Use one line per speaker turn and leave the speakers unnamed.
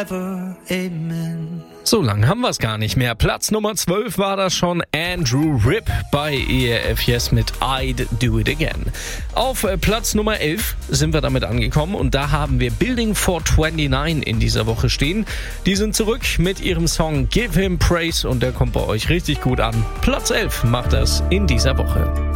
So lang haben wir es gar nicht mehr. Platz Nummer 12 war das schon, Andrew Ripp bei ERF Yes mit I'd Do It Again. Auf Platz Nummer 11 sind wir damit angekommen und da haben wir Building 429 in dieser Woche stehen. Die sind zurück mit ihrem Song Give Him Praise und der kommt bei euch richtig gut an. Platz 11 macht das in dieser Woche.